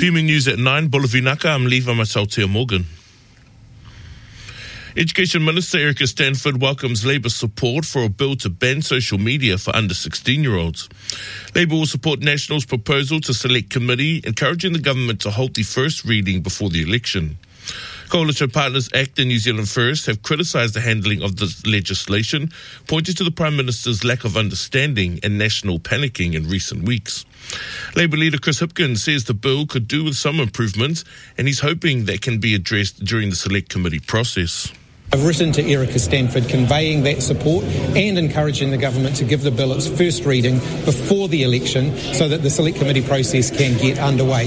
PME News at 9, Bolovinaka, I'm Levi Masautia Morgan. Education Minister Erica Stanford welcomes Labour support for a bill to ban social media for under 16-year-olds. Labour will support National's proposal to select committee, encouraging the government to hold the first reading before the election. Coalition partners ACT and New Zealand First have criticised the handling of the legislation, pointing to the Prime Minister's lack of understanding and national panicking in recent weeks. Labour leader Chris Hipkins says the bill could do with some improvements, and he's hoping that can be addressed during the select committee process. I've written to Erica Stanford conveying that support and encouraging the government to give the bill its first reading before the election so that the select committee process can get underway.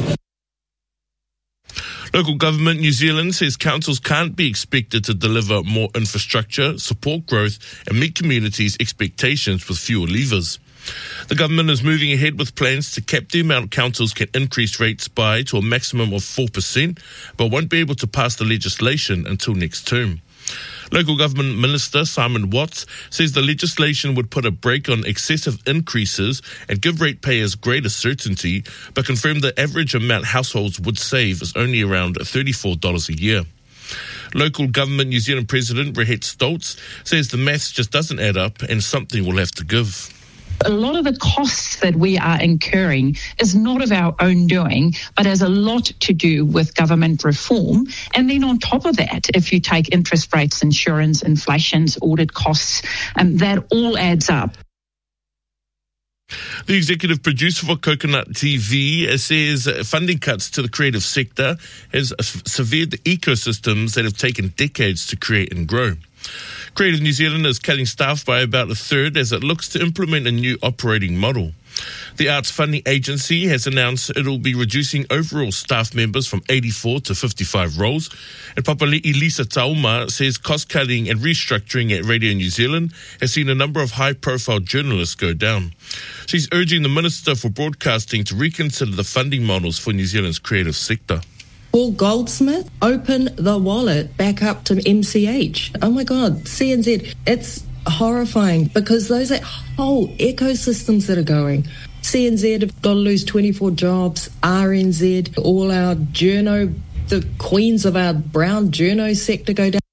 Local government New Zealand says councils can't be expected to deliver more infrastructure, support growth and meet communities' expectations with fewer levers. The government is moving ahead with plans to cap the amount councils can increase rates by to a maximum of 4%, but won't be able to pass the legislation until next term. Local Government Minister Simon Watts says the legislation would put a brake on excessive increases and give ratepayers greater certainty, but confirmed the average amount households would save is only around $34 a year. Local Government New Zealand President Rehet Stoltz says the maths just doesn't add up and something will have to give. A lot of the costs that we are incurring is not of our own doing, but has a lot to do with government reform. And then on top of that, if you take interest rates, insurance, inflations, audit costs, that all adds up. The executive producer for Coconut TV says funding cuts to the creative sector has severed the ecosystems that have taken decades to create and grow. Creative New Zealand is cutting staff by about a third as it looks to implement a new operating model. The Arts Funding Agency has announced it will be reducing overall staff members from 84 to 55 roles. And Papali'i Lisa Tauma says cost-cutting and restructuring at Radio New Zealand has seen a number of high-profile journalists go down. She's urging the Minister for Broadcasting to reconsider the funding models for New Zealand's creative sector. Paul Goldsmith, open the wallet back up to MCH. Oh my God, CNZ, it's horrifying because those are whole ecosystems that are going. CNZ have got to lose 24 jobs, RNZ, all our journo, the queens of our brown journo sector go down.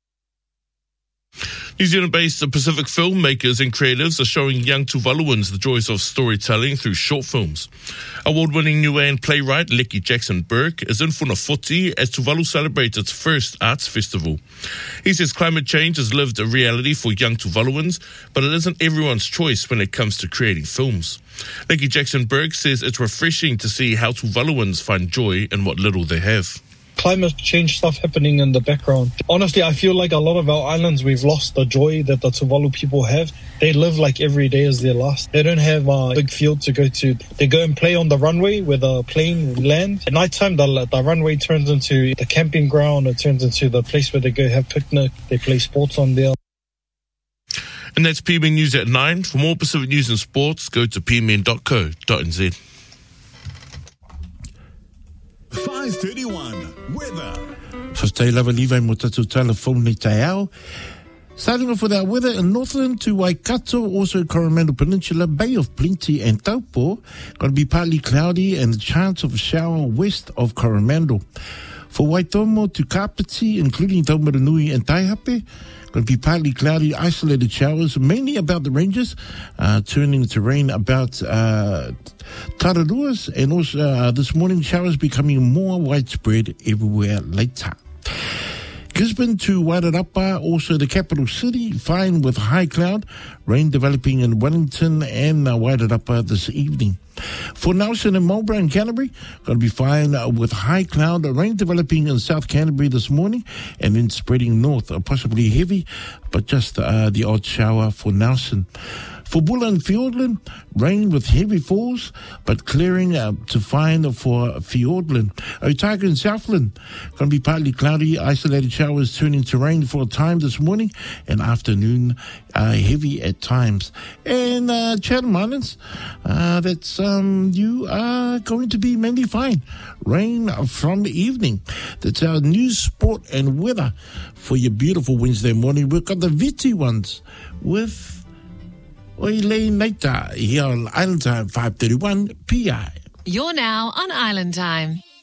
New Zealand-based Pacific filmmakers and creatives are showing young Tuvaluans the joys of storytelling through short films. Award-winning Niuean playwright Lecky Jackson Burke is in Funafuti as Tuvalu celebrates its first arts festival. He says climate change has lived a reality for young Tuvaluans, but it isn't everyone's choice when it comes to creating films. Lecky Jackson Burke says it's refreshing to see how Tuvaluans find joy in what little they have. Climate change stuff happening in the background. Honestly, I feel like a lot of our islands, we've lost the joy that the Tuvalu people have. They live like every day is their last. They don't have a big field to go to. They go and play on the runway where the plane lands. At night time, the runway turns into the camping ground. It turns into the place where they go have picnic. They play sports on there. And that's PMN News at 9. For more Pacific news and sports, go to pmn.co.nz. 5:31 weather. Whastai lava Levi mo tatu telephone nei tai au. Starting off with our weather in Northland to Waikato, also Coromandel Peninsula, Bay of Plenty and Taupo. Going to be partly cloudy and a chance of a shower west of Coromandel. For Waitomo to Kapiti, including Taumaranui and Taihape, going to be partly cloudy, isolated showers, mainly about the ranges, turning to rain about Tararuas, and also this morning showers becoming more widespread everywhere later. Gisborne to Wairarapa, also the capital city, fine with high cloud, rain developing in Wellington and Wairarapa this evening. For Nelson and Marlborough and Canterbury, going to be fine with high cloud, rain developing in South Canterbury this morning and then spreading north, possibly heavy, but just the odd shower for Nelson. For Bulla and Fiordland, rain with heavy falls, but clearing to fine for Fiordland. Otago and Southland, going to be partly cloudy, isolated showers turning to rain for a time this morning and afternoon, heavy at times. And Chatham Islands, that's you are going to be mainly fine. Rain from the evening. That's our news, sport and weather for your beautiful Wednesday morning. We've got the Viti ones with Oile Naita here on Island Time 5:31 PI. You're now on Island Time.